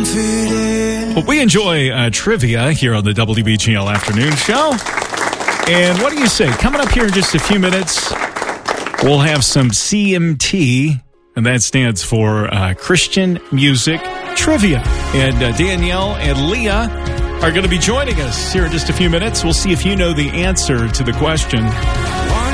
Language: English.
confident. Well, we enjoy trivia here on the WBGL Afternoon Show. And what do you say? Coming up here in just a few minutes, we'll have some CMT, and that stands for Christian Music Trivia. And Danielle and Leah are going to be joining us here in just a few minutes. We'll see if you know the answer to the question.